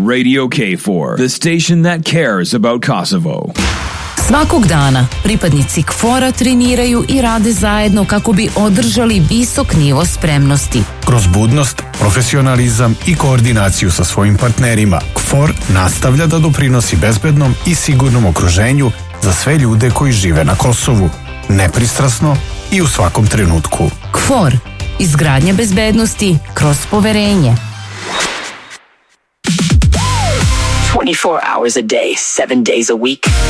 Radio K4, the station that cares about Kosovo. Svakog dana pripadnici KFOR-a treniraju i rade zajedno kako bi održali visok nivo spremnosti. Kroz budnost, profesionalizam i koordinaciju sa svojim partnerima, KFOR nastavlja da doprinosi bezbednom i sigurnom okruženju za sve ljude koji žive na Kosovu, nepristrasno i u svakom trenutku. KFOR, izgradnja bezbednosti kroz poverenje. 24 hours a day, 7 days a week.